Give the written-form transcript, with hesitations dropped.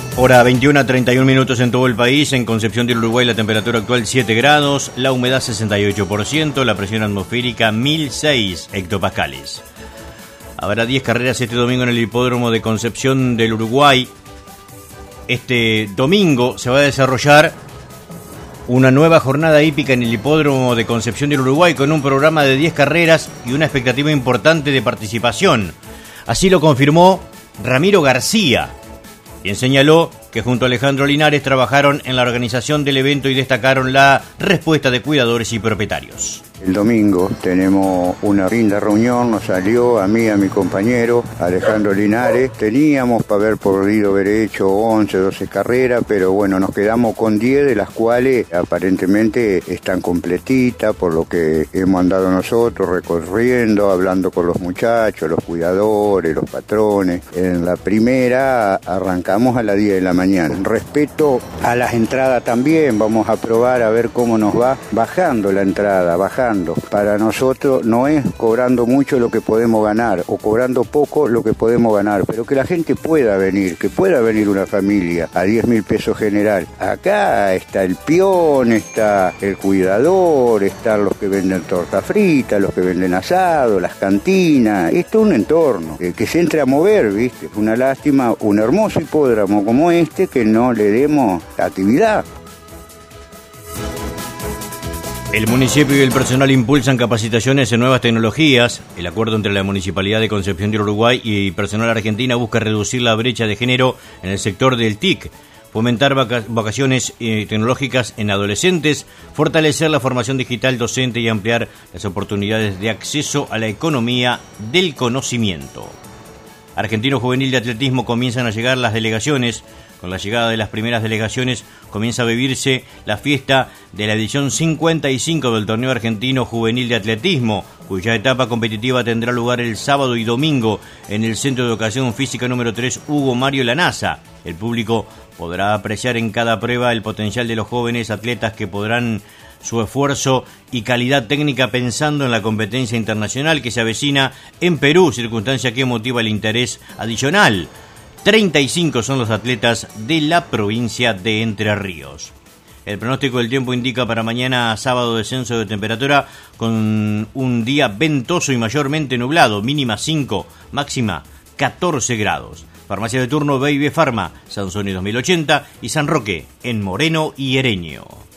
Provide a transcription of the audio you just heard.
Hora 21:31 minutos en todo el país. En Concepción del Uruguay la temperatura actual 7 grados, la humedad 68%, la presión atmosférica 1006 hectopascales. Habrá 10 carreras este domingo en el hipódromo de Concepción del Uruguay. Este domingo se va a desarrollar una nueva jornada hípica en el hipódromo de Concepción del Uruguay con un programa de 10 carreras y una expectativa importante de participación. Así lo confirmó Ramiro García, quien señaló que junto a Alejandro Linares trabajaron en la organización del evento y destacaron la respuesta de cuidadores y propietarios. El domingo tenemos una linda reunión, nos salió a mí, a mi compañero Alejandro Linares. Teníamos para haber podido haber hecho 11, 12 carreras, pero bueno, nos quedamos con 10, de las cuales aparentemente están completitas, por lo que hemos andado nosotros recorriendo, hablando con los muchachos, los cuidadores, los patrones. En la primera arrancamos a las 10 de la mañana. Respecto a las entradas también, vamos a probar a ver cómo nos va bajando la entrada, bajando. Para nosotros no es cobrando mucho lo que podemos ganar o cobrando poco lo que podemos ganar, pero que la gente pueda venir, que pueda venir una familia a 10.000 pesos general. Acá está el peón, está el cuidador, están los que venden torta frita, los que venden asado, las cantinas. Esto es un entorno que se entre a mover, ¿viste? Es una lástima, un hermoso hipódromo como este, que no le demos actividad. El municipio y el personal impulsan capacitaciones en nuevas tecnologías. El acuerdo entre la Municipalidad de Concepción del Uruguay y personal argentina busca reducir la brecha de género en el sector del TIC, fomentar vocaciones tecnológicas en adolescentes, fortalecer la formación digital docente y ampliar las oportunidades de acceso a la economía del conocimiento. Argentino Juvenil de Atletismo comienzan a llegar las delegaciones. Con la llegada de las primeras delegaciones comienza a vivirse la fiesta de la edición 55 del Torneo Argentino Juvenil de Atletismo, cuya etapa competitiva tendrá lugar el sábado y domingo en el Centro de Educación Física número 3 Hugo Mario Lanasa. El público podrá apreciar en cada prueba el potencial de los jóvenes atletas que podrán su esfuerzo y calidad técnica pensando en la competencia internacional que se avecina en Perú, circunstancia que motiva el interés adicional. 35 son los atletas de la provincia de Entre Ríos. El pronóstico del tiempo indica para mañana sábado descenso de temperatura con un día ventoso y mayormente nublado, mínima 5, máxima 14 grados. Farmacia de turno B&B Pharma, Sansoni 2080 y San Roque en Moreno y Ereño.